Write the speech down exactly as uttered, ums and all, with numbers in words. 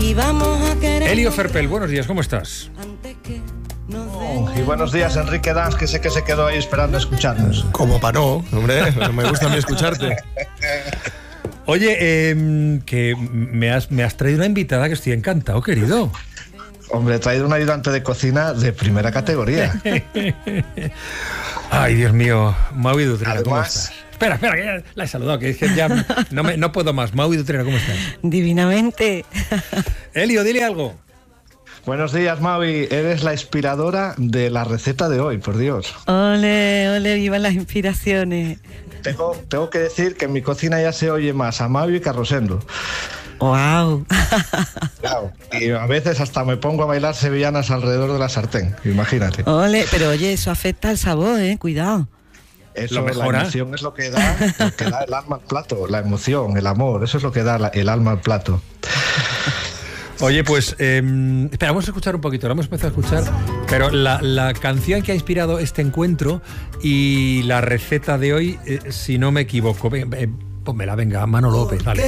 y vamos a querer. Elio Ferpel, buenos días, ¿cómo estás? Oh, y buenos días, Enrique Dans, que sé que se quedó ahí esperando a escucharnos. Como paró, hombre, me gusta a mí escucharte. Oye, eh, que me has, me has traído una invitada que estoy encantado, querido. Hombre, he traído un ayudante de cocina de primera categoría. Ay, Dios mío, Maui Dutrera, ¿cómo Además... estás? Espera, espera, que ya la he saludado, que es que ya no, me, no puedo más. Maui Dutrera, ¿cómo estás? Divinamente. Elio, dile algo. Buenos días, Mavi. Eres la inspiradora de la receta de hoy, por Dios. Ole, ole, vivan las inspiraciones. Tengo, tengo que decir que en mi cocina ya se oye más a Mavi que a Rosendo. Wow. Claro, y a veces hasta me pongo a bailar sevillanas alrededor de la sartén, imagínate. Ole, pero oye, eso afecta al sabor, eh, cuidado. Eso, Lo mejora. la emoción es lo que da, lo que da el alma al plato, la emoción, el amor, eso es lo que da la, el alma al plato. Oye, pues, eh, espera, vamos a escuchar un poquito, lo hemos empezado a escuchar, pero la, la canción que ha inspirado este encuentro y la receta de hoy, eh, si no me equivoco, eh, eh, pónmela, venga, Mano López, dale.